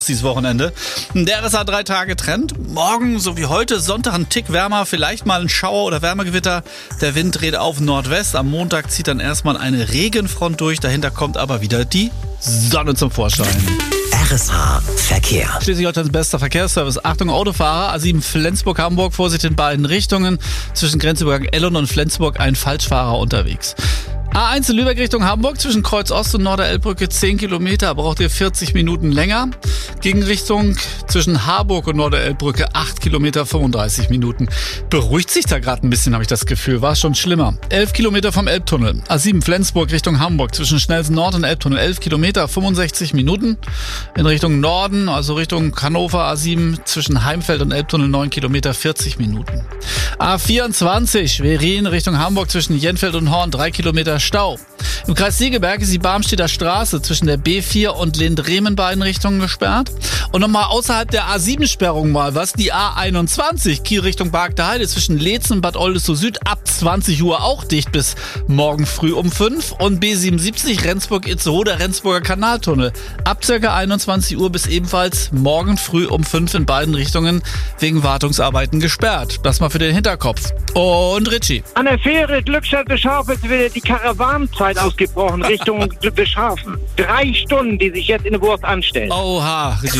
dieses Wochenende. Der RSA 3-Tage-Trend. Morgen, so wie heute, Sonntag ein Tick wärmer, vielleicht mal ein Schauer oder Wärmegewitter. Der Wind dreht auf Nordwest. Am Montag zieht dann erstmal eine Regenfront durch. Dahinter kommt aber wieder die Sonne zum Vorschein. RSA Verkehr. Schleswig-Holsteins bester Verkehrsservice. Achtung Autofahrer, A7 Flensburg-Hamburg, Vorsicht in beiden Richtungen. Zwischen Grenzübergang Ellon und Flensburg ein Falschfahrer unterwegs. A1 in Lübeck Richtung Hamburg, zwischen Kreuz Ost und Norderelbbrücke 10 Kilometer, braucht ihr 40 Minuten länger. Gegenrichtung zwischen Harburg und Norderelbbrücke 8 Kilometer, 35 Minuten. Beruhigt sich da gerade ein bisschen, habe ich das Gefühl. War schon schlimmer. 11 Kilometer vom Elbtunnel. A7 Flensburg Richtung Hamburg, zwischen Schnellsen Nord und Elbtunnel 11 Kilometer, 65 Minuten. In Richtung Norden, also Richtung Hannover A7, zwischen Heimfeld und Elbtunnel 9 Kilometer, 40 Minuten. A24 Schwerin Richtung Hamburg, zwischen Jenfeld und Horn 3 Kilometer Stau. Im Kreis Segeberg ist die Barmstedter Straße zwischen der B4 und Lehn-Bremen beiden Richtungen gesperrt. Und nochmal außerhalb der A7-Sperrung mal was. Die A21 Kiel Richtung Bargter Heide zwischen Leetzen und Bad Oldesloe Süd ab 20 Uhr auch dicht bis morgen früh um 5. Und B77 Rendsburg-Itzehoe, Rendsburger Kanaltunnel ab ca. 21 Uhr bis ebenfalls morgen früh um 5 in beiden Richtungen wegen Wartungsarbeiten gesperrt. Das mal für den Hinterkopf. Und Richie. An der Fähre Glückstadt-Beschafen ist wieder die Karawanenzeit ausgebrochen Richtung Beschafen. 3 Stunden, die sich jetzt in der Wurst anstellen. Oha, Richie.